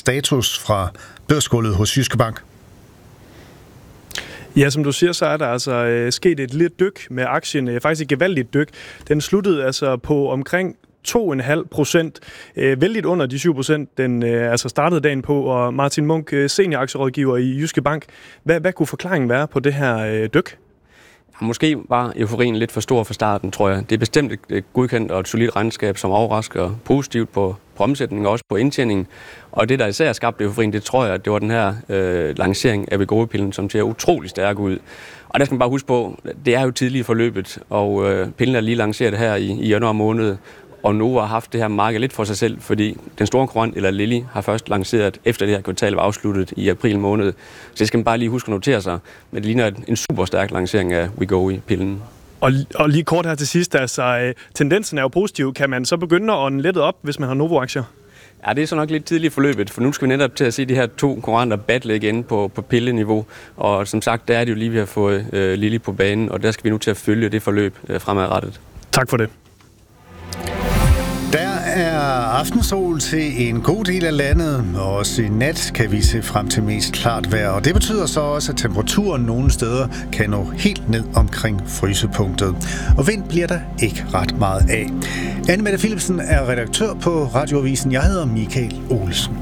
status fra børsgulvet hos Jyske Bank? Ja, som du siger, så er der altså sket et lille dyk med aktien. Faktisk et gevaldigt dyk. Den sluttede altså på omkring 2,5%. Vældigt under de 7%, den altså startede dagen på. Og Martin Munk, senioraktierådgiver i Jyske Bank. Hvad kunne forklaringen være på det her dyk? Måske var euforien lidt for stor fra starten, tror jeg. Det er bestemt et godkendt og et solidt regnskab, som overrasker positivt på omsætningen og også på indtjeningen. Og det, der især skabte euforien, det tror jeg, det var den her lancering af Wegovy-pillen, som ser utrolig stærk ud. Og der skal man bare huske på, det er jo tidligt i forløbet, og pillen er lige lanceret her i januar måned. Og Novo har haft det her marked lidt for sig selv, fordi den store konkurrent, eller Lilly, har først lanceret efter det her kvartal var afsluttet i april måned. Så det skal man bare lige huske at notere sig. Men det ligner en super stærk lancering af Wegovy-pillen. Og lige kort her til sidst, altså tendensen er jo positiv. Kan man så begynde at ånde lettet op, hvis man har Novo-aktier? Ja, det er så nok lidt tidligt i forløbet, for nu skal vi netop til at se de her to konkurrenter battle igen på pilleniveau. Og som sagt, der er det jo lige, vi har fået Lilly på banen, og der skal vi nu til at følge det forløb fremadrettet. Tak for det. Der er aftensol til en god del af landet, og også i nat kan vi se frem til mest klart vejr. Og det betyder så også, at temperaturen nogle steder kan nå helt ned omkring frysepunktet. Og vind bliver der ikke ret meget af. Anne-Mette Philipsen er redaktør på Radioavisen. Jeg hedder Michael Olsen.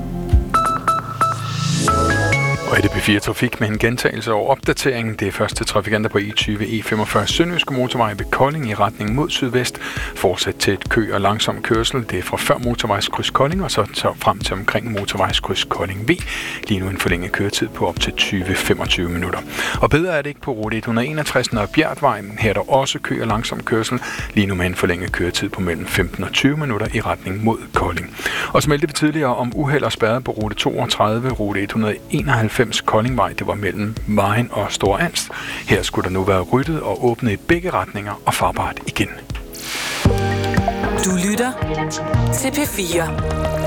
Og det P4 Trafik med en gentagelse og opdatering. Det er første trafikanter på E20 E45 Sønderjyske Motorvej ved Kolding i retning mod sydvest. Fortsat til et kø og langsom kørsel. Det er fra før motorvejskryds Kolding og så frem til omkring motorvejskryds Kolding V. Lige nu en forlænget køretid på op til 20-25 minutter. Og bedre er det ikke på rute 161 og Bjertvej. Her er der også kø og langsom kørsel. Lige nu med en forlænget køretid på mellem 15 og 20 minutter i retning mod Kolding. Og så meldte vi tidligere om uheld og spærret på rute 32, rute 191 Koldingvej. Det var mellem Vejen og Store Anst. Her skulle der nu være ryddet og åbnet i begge retninger og farbart igen. Du lytter til P4.